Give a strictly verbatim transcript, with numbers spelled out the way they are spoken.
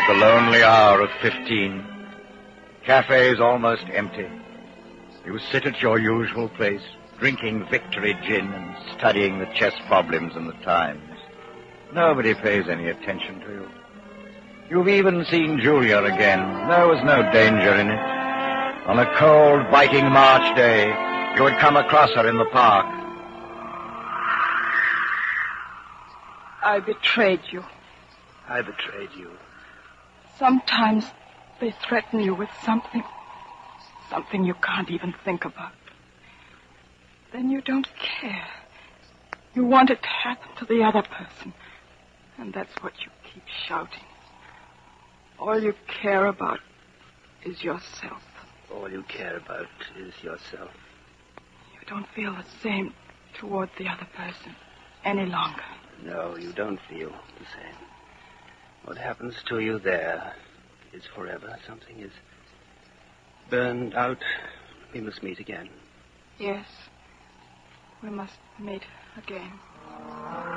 the lonely hour of fifteen. Cafes almost empty. You sit at your usual place, drinking victory gin and studying the chess problems and the Times. Nobody pays any attention to you. You've even seen Julia again. There was no danger in it. On a cold, biting March day, you had come across her in the park. I betrayed you. I betrayed you. Sometimes they threaten you with something, something you can't even think about. Then you don't care. You want it to happen to the other person. And that's what you keep shouting. All you care about is yourself. All you care about is yourself. You don't feel the same toward the other person any longer. No, you don't feel the same. What happens to you there is forever. Something is burned out. We must meet again. Yes, we must meet again.